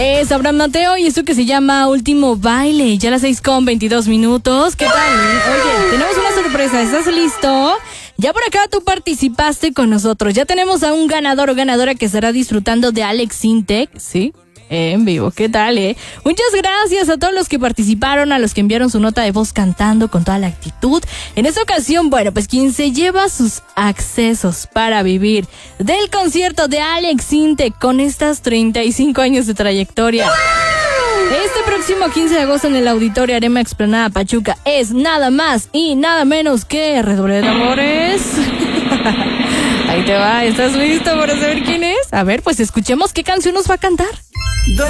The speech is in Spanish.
Es Abraham Mateo y esto que se llama Último Baile. Ya a las 6:22. ¿Qué tal? Oye, tenemos una sorpresa. ¿Estás listo? Ya por acá tú participaste con nosotros. Ya tenemos a un ganador o ganadora que estará disfrutando de Alex Intec. ¿Sí? En vivo, ¿qué tal, Muchas gracias a todos los que participaron, a los que enviaron su nota de voz cantando con toda la actitud. En esta ocasión, bueno, pues quien se lleva sus accesos para vivir del concierto de Alex Intec con estas 35 años de trayectoria. Este próximo 15 de agosto en el Auditorio Arena Explanada Pachuca es nada más y nada menos que Redoble de Amores. Ahí te va, ¿estás listo para saber quién es? A ver, pues escuchemos qué canción nos va a cantar.